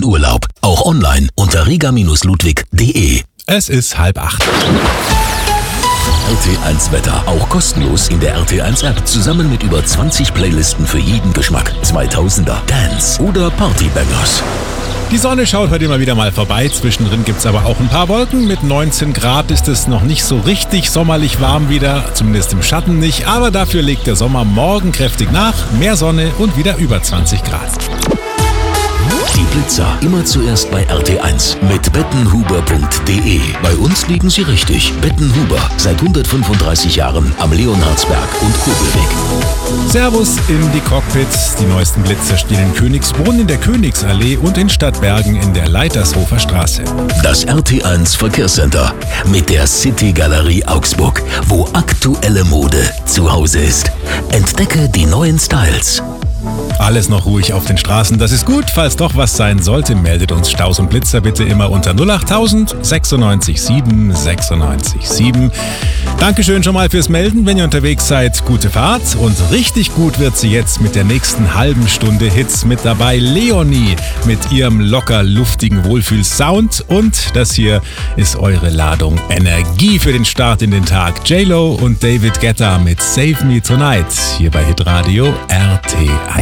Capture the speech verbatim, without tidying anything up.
in Urlaub. Auch online unter riga ludwig punkt de. Es ist halb acht. R T eins Wetter, auch kostenlos in der R T eins App. Zusammen mit über zwanzig Playlisten für jeden Geschmack. zweitausender, Dance oder Partybangers. Die Sonne schaut heute immer wieder mal vorbei. Zwischendrin gibt es aber auch ein paar Wolken. Mit neunzehn Grad ist es noch nicht so richtig sommerlich warm wieder. Zumindest im Schatten nicht. Aber dafür legt der Sommer morgen kräftig nach. Mehr Sonne und wieder über zwanzig Grad. Die Blitzer immer zuerst bei R T eins mit bettenhuber punkt de. Bei uns liegen sie richtig. Bettenhuber, seit hundertfünfunddreißig Jahren am Leonhardsberg und Kobelweg. Servus in die Cockpits. Die neuesten Blitzer stehen in Königsbrunn in der Königsallee und in Stadtbergen in der Leitershofer Straße. Das R T eins Verkehrscenter mit der City Galerie Augsburg, wo aktuelle Mode zu Hause ist. Entdecke die neuen Styles. Alles noch ruhig auf den Straßen, das ist gut. Falls doch was sein sollte, meldet uns Staus und Blitzer bitte immer unter null acht tausend sechsundneunzig sieben sechsundneunzig sieben. Dankeschön schon mal fürs Melden, wenn ihr unterwegs seid. Gute Fahrt und richtig gut wird sie jetzt mit der nächsten halben Stunde Hits. Mit dabei Leonie mit ihrem locker luftigen Wohlfühlsound und das hier ist eure Ladung Energie für den Start in den Tag. J-Lo und David Guetta mit Save Me Tonight hier bei Hitradio R T eins.